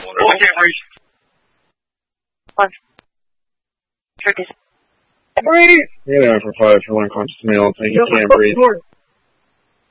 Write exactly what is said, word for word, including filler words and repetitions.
Oh, I can't breathe. One. Turkish. Breathe! You're there for five for one conscious male. Think you can't breathe.